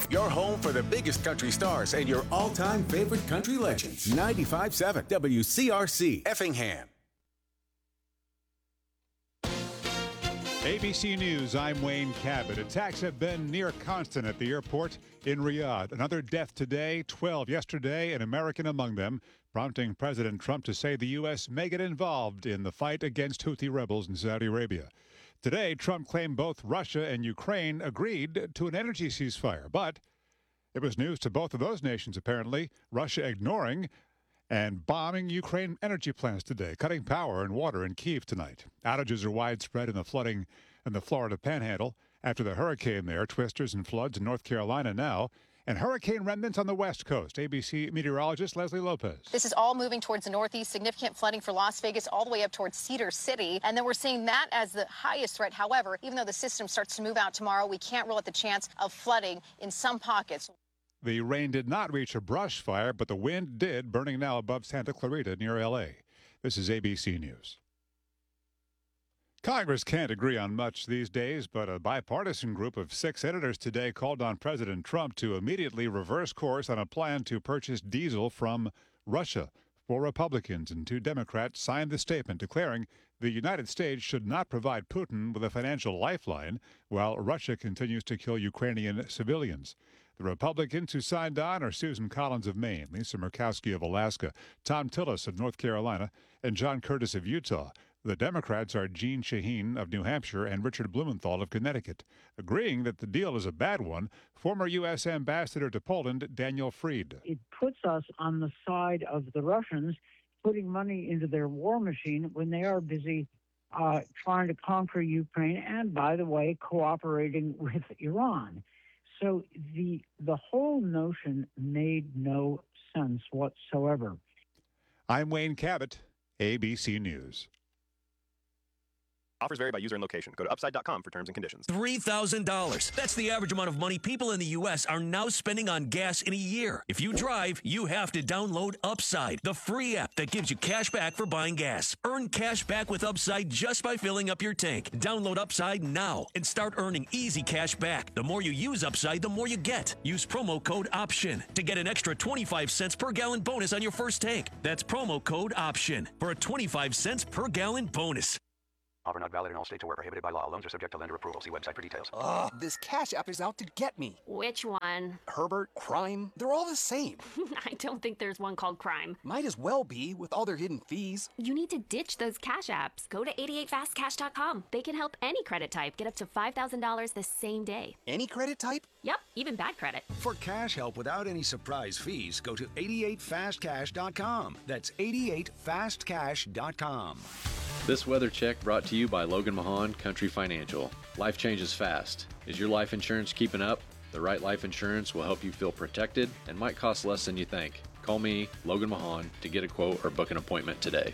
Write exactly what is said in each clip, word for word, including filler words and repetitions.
Your home for the biggest country stars and your all-time favorite country legends. ninety-five point seven W C R C, Effingham. A B C News, I'm Wayne Cabot. Attacks have been near constant at the airport in Riyadh. Another death today, twelve yesterday, an American among them, prompting President Trump to say the U S may get involved in the fight against Houthi rebels in Saudi Arabia. Today, Trump claimed both Russia and Ukraine agreed to an energy ceasefire, but it was news to both of those nations, apparently, Russia ignoring and bombing Ukraine energy plants today, cutting power and water in Kyiv tonight. Outages are widespread in the flooding in the Florida Panhandle after the hurricane there, twisters and floods in North Carolina now, and hurricane remnants on the West Coast. A B C meteorologist Leslie Lopez. This is all moving towards the northeast, significant flooding for Las Vegas all the way up towards Cedar City. And then we're seeing that as the highest threat. However, even though the system starts to move out tomorrow, we can't rule out the chance of flooding in some pockets. The rain did not reach a brush fire, but the wind did, burning now above Santa Clarita near L A. This is A B C News. Congress can't agree on much these days, but a bipartisan group of six senators today called on President Trump to immediately reverse course on a plan to purchase diesel from Russia. Four Republicans and two Democrats signed the statement declaring the United States should not provide Putin with a financial lifeline while Russia continues to kill Ukrainian civilians. The Republicans who signed on are Susan Collins of Maine, Lisa Murkowski of Alaska, Tom Tillis of North Carolina, and John Curtis of Utah. The Democrats are Jeanne Shaheen of New Hampshire and Richard Blumenthal of Connecticut. Agreeing that the deal is a bad one, former U S Ambassador to Poland, Daniel Fried. It puts us on the side of the Russians, putting money into their war machine when they are busy uh, trying to conquer Ukraine and, by the way, cooperating with Iran. So the the whole notion made no sense whatsoever. I'm Wayne Cabot, A B C News. Offers vary by user and location. Go to upside dot com for terms and conditions. three thousand dollars. That's the average amount of money people in the U S are now spending on gas in a year. If you drive, you have to download Upside, the free app that gives you cash back for buying gas. Earn cash back with Upside just by filling up your tank. Download Upside now and start earning easy cash back. The more you use Upside, the more you get. Use promo code OPTION to get an extra twenty-five cents per gallon bonus on your first tank. That's promo code OPTION for a twenty-five cents per gallon bonus. Offer not valid in all states or where prohibited by law. Loans are subject to lender approval. See website for details. Ugh, this Cash App is out to get me. Which one? Herbert, Crime, they're all the same. I don't think there's one called Crime. Might as well be, with all their hidden fees. You need to ditch those Cash Apps. Go to eighty-eight fast cash dot com. They can help any credit type get up to five thousand dollars the same day. Any credit type? Yep, even bad credit. For cash help without any surprise fees, go to eighty-eight fast cash dot com. That's eighty-eight fast cash dot com. This weather check brought to you by Logan Mahan Country Financial. Life changes fast. Is your life insurance keeping up? The right life insurance will help you feel protected and might cost less than you think. Call me, Logan Mahan, to get a quote or book an appointment today.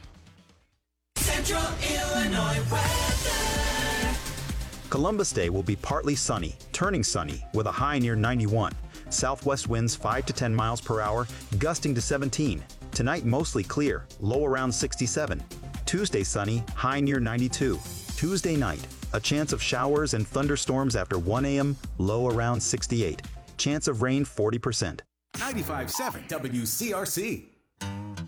Central Illinois weather. Columbus Day will be partly sunny, turning sunny, with a high near ninety-one. Southwest winds five to ten miles per hour, gusting to seventeen. Tonight mostly clear, low around sixty-seven. Tuesday sunny, high near ninety-two. Tuesday night, a chance of showers and thunderstorms after one a m, low around sixty-eight. Chance of rain forty percent. ninety-five point seven W C R C.